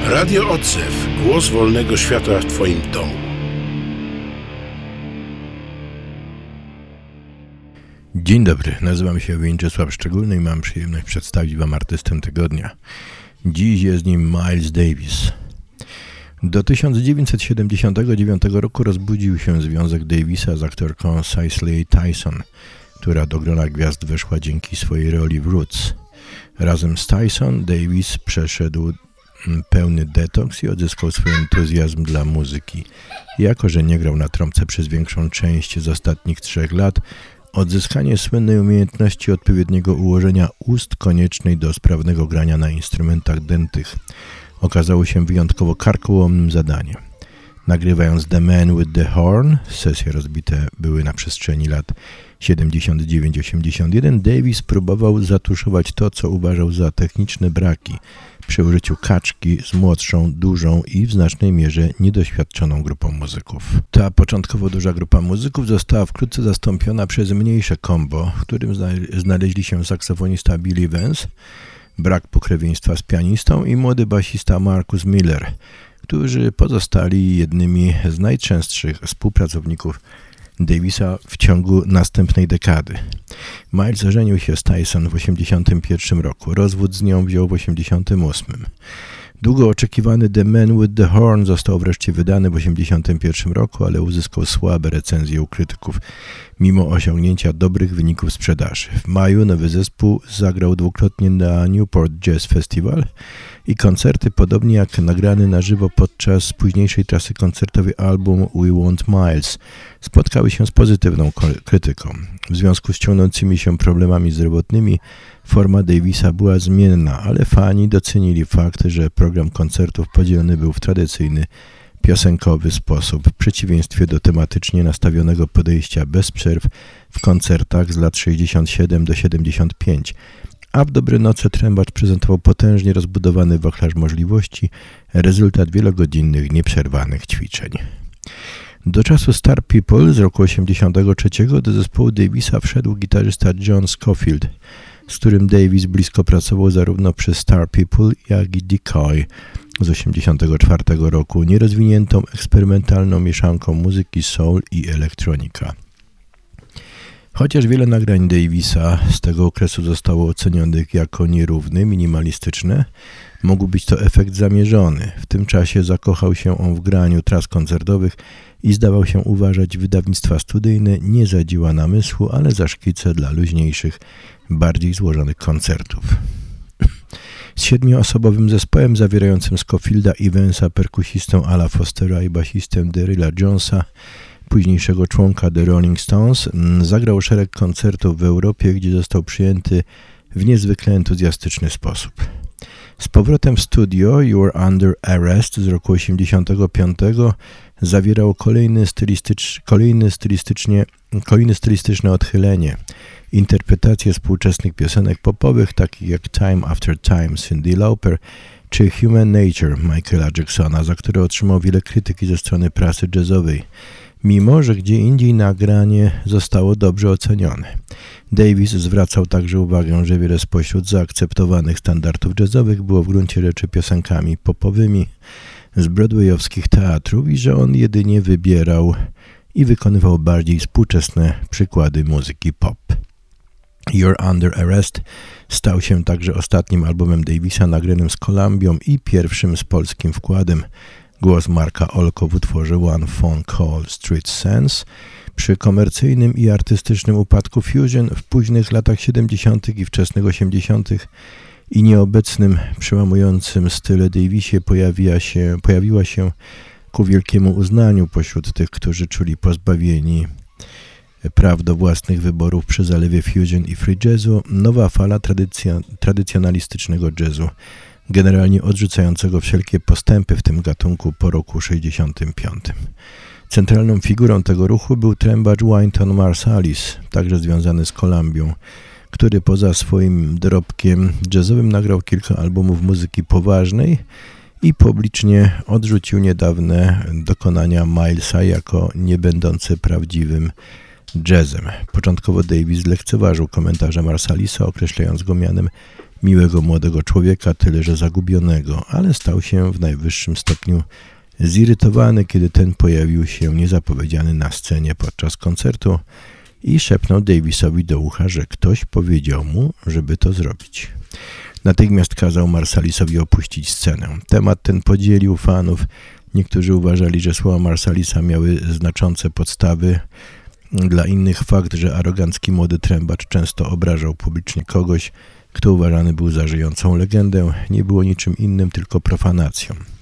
Radio Odzew. Głos wolnego świata w Twoim domu. Dzień dobry, nazywam się Więczysław Szczególny i mam przyjemność przedstawić Wam artystę tygodnia. Dziś jest nim Miles Davis. Do 1979 roku rozbudził się związek Davisa z aktorką Cicely Tyson, która do grona gwiazd weszła dzięki swojej roli w Roots. Razem z Tyson Davis przeszedł pełny detoks i odzyskał swój entuzjazm dla muzyki. Jako że nie grał na trąbce przez większą część z ostatnich 3 lat, odzyskanie słynnej umiejętności odpowiedniego ułożenia ust koniecznej do sprawnego grania na instrumentach dętych okazało się wyjątkowo karkołomnym zadaniem. Nagrywając The Man with the Horn, sesje rozbite były na przestrzeni lat 79-81, Davis próbował zatuszować to, co uważał za techniczne braki przy użyciu kaczki z młodszą, dużą i w znacznej mierze niedoświadczoną grupą muzyków. Ta początkowo duża grupa muzyków została wkrótce zastąpiona przez mniejsze combo, w którym znaleźli się saksofonista Billy Vance, brak pokrewieństwa z pianistą i młody basista Marcus Miller, którzy pozostali jednymi z najczęstszych współpracowników Davisa w ciągu następnej dekady. Miles żenił się z Tyson w 1981 roku, rozwód z nią wziął w 1988. Długo oczekiwany The Man with the Horn został wreszcie wydany w 1981 roku, ale uzyskał słabe recenzje u krytyków, mimo osiągnięcia dobrych wyników sprzedaży. W maju nowy zespół zagrał dwukrotnie na Newport Jazz Festival i koncerty, podobnie jak nagrany na żywo podczas późniejszej trasy koncertowej album We Want Miles, spotkały się z pozytywną krytyką. W związku z ciągnącymi się problemami zdrowotnymi forma Davisa była zmienna, ale fani docenili fakt, że program koncertów podzielony był w tradycyjny, piosenkowy sposób, w przeciwieństwie do tematycznie nastawionego podejścia bez przerw w koncertach z lat 67 do 75, a w Dobre noce trębacz prezentował potężnie rozbudowany wachlarz możliwości, rezultat wielogodzinnych, nieprzerwanych ćwiczeń. Do czasu Star People z roku 1983 do zespołu Davisa wszedł gitarzysta John Scofield, z którym Davis blisko pracował zarówno przy Star People, jak i Decoy z 1984 roku, nierozwiniętą eksperymentalną mieszanką muzyki soul i elektronika. Chociaż wiele nagrań Davisa z tego okresu zostało ocenionych jako nierówne, minimalistyczne, mógł być to efekt zamierzony. W tym czasie zakochał się on w graniu tras koncertowych i zdawał się uważać wydawnictwa studyjne nie za dzieła namysłu, ale za szkice dla luźniejszych, bardziej złożonych koncertów. Z 7-osobowym zespołem zawierającym Scofielda i Vance'a, perkusistę Ala Fostera i basistę Daryla Jonesa, późniejszego członka The Rolling Stones, zagrał szereg koncertów w Europie, gdzie został przyjęty w niezwykle entuzjastyczny sposób. Z powrotem w studio You're Under Arrest z roku 1985 zawierał kolejne stylistyczne odchylenie, interpretacje współczesnych piosenek popowych, takich jak Time After Time Cyndi Lauper czy Human Nature Michaela Jacksona, za które otrzymał wiele krytyki ze strony prasy jazzowej, mimo że gdzie indziej nagranie zostało dobrze ocenione. Davis zwracał także uwagę, że wiele spośród zaakceptowanych standardów jazzowych było w gruncie rzeczy piosenkami popowymi z broadwayowskich teatrów i że on jedynie wybierał i wykonywał bardziej współczesne przykłady muzyki pop. You're Under Arrest stał się także ostatnim albumem Davisa nagranym z Columbią i pierwszym z polskim wkładem. Głos Marka Olko w utworze One Phone Call Street Sense. Przy komercyjnym i artystycznym upadku Fusion w późnych latach 70. i wczesnych 80. i nieobecnym, przełamującym style Davisie pojawiła się ku wielkiemu uznaniu pośród tych, którzy czuli pozbawieni praw do własnych wyborów przy zalewie fusion i free jazzu, nowa fala tradycjonalistycznego jazzu, generalnie odrzucającego wszelkie postępy w tym gatunku po roku 65. Centralną figurą tego ruchu był trębacz Wynton Marsalis, także związany z Columbią, który poza swoim dorobkiem jazzowym nagrał kilka albumów muzyki poważnej i publicznie odrzucił niedawne dokonania Milesa jako niebędące prawdziwym jazzem. Początkowo Davis lekceważył komentarze Marsalisa, określając go mianem miłego młodego człowieka, tyle że zagubionego, ale stał się w najwyższym stopniu zirytowany, kiedy ten pojawił się niezapowiedziany na scenie podczas koncertu i szepnął Davisowi do ucha, że ktoś powiedział mu, żeby to zrobić. Natychmiast kazał Marsalisowi opuścić scenę. Temat ten podzielił fanów. Niektórzy uważali, że słowa Marsalisa miały znaczące podstawy. Dla innych fakt, że arogancki młody trębacz często obrażał publicznie kogoś, kto uważany był za żyjącą legendę, nie było niczym innym, tylko profanacją.